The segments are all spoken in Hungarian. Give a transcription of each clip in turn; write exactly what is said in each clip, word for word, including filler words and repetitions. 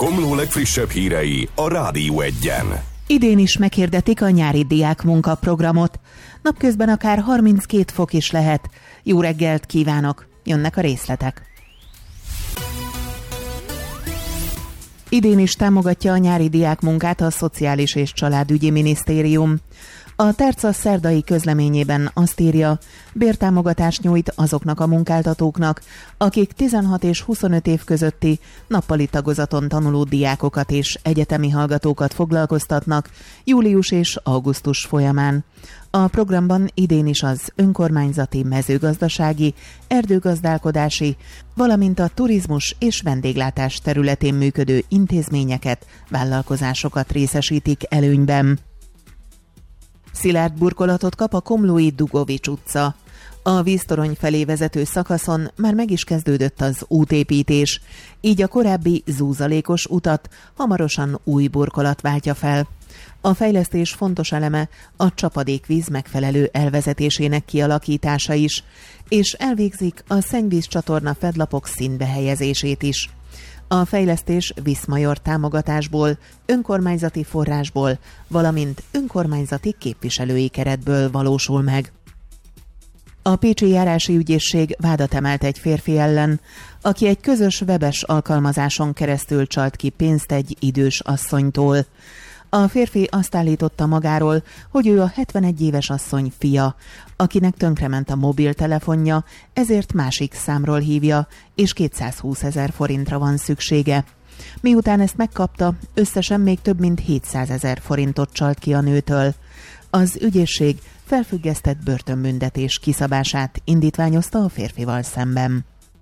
Komló legfrissebb hírei a Rádió Egyen. Idén is meghirdetik a nyári diákmunkaprogramot. Napközben akár harminckét fok is lehet. Jó reggelt kívánok! Jönnek a részletek. Idén is támogatja a nyári diákmunkát a Szociális és Családügyi Minisztérium. A Terca szerdai közleményében azt írja, bértámogatást nyújt azoknak a munkáltatóknak, akik tizenhat és huszonöt év közötti nappali tagozaton tanuló diákokat és egyetemi hallgatókat foglalkoztatnak július és augusztus folyamán. A programban idén is az önkormányzati, mezőgazdasági, erdőgazdálkodási, valamint a turizmus és vendéglátás területén működő intézményeket, vállalkozásokat részesítik előnyben. Szilárd burkolatot kap a komlói Dugovics utca. A víztorony felé vezető szakaszon már meg is kezdődött az útépítés, így a korábbi zúzalékos utat hamarosan új burkolat váltja fel. A fejlesztés fontos eleme a csapadékvíz megfelelő elvezetésének kialakítása is, és elvégzik a szennyvízcsatorna fedlapok színbe helyezését is. A fejlesztés Viszmajor támogatásból, önkormányzati forrásból, valamint önkormányzati képviselői keretből valósul meg. A Pécsi Járási Ügyészség vádat emelt egy férfi ellen, aki egy közös webes alkalmazáson keresztül csalt ki pénzt egy idős asszonytól. A férfi azt állította magáról, hogy ő a hetvenegy éves asszony fia, akinek tönkrement a mobiltelefonja, ezért másik számról hívja, és kétszázhúszezer forintra van szüksége. Miután ezt megkapta, összesen még több mint hétszázezer forintot csalt ki a nőtől. Az ügyészség felfüggesztett börtönbüntetés kiszabását indítványozta a férfival szemben.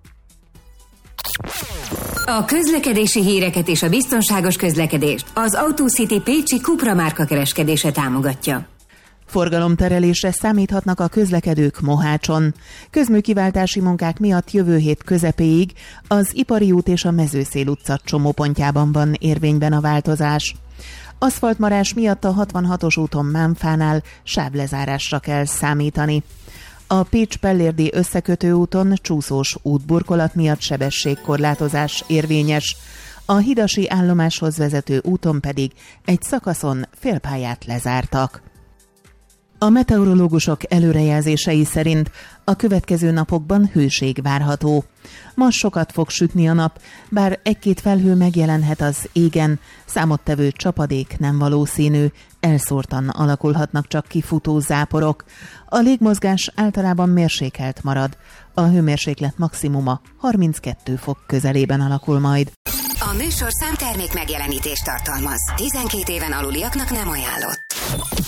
A közlekedési híreket és a biztonságos közlekedést az AutoCity Pécsi Cupra márka kereskedése támogatja. Forgalomterelésre számíthatnak a közlekedők Mohácson. Közműkiváltási munkák miatt jövő hét közepéig az Ipari út és a Mezőszél utca csomópontjában van érvényben a változás. Aszfaltmarás miatt a hatvanhatos úton Mámfánál sávlezárásra kell számítani. A Pécs-Pellérdi összekötő úton csúszós útburkolat miatt sebességkorlátozás érvényes, a hidasi állomáshoz vezető úton pedig egy szakaszon félpályát lezártak. A meteorológusok előrejelzései szerint a következő napokban hőség várható. Ma sokat fog sütni a nap, bár egy-két felhő megjelenhet az égen, számottevő csapadék nem valószínű, elszórtan alakulhatnak csak kifutó záporok. A légmozgás általában mérsékelt marad, a hőmérséklet maximuma harminckettő fok közelében alakul majd. A műsorszám termék megjelenítést tartalmaz. tizenkét éven aluliaknak nem ajánlott.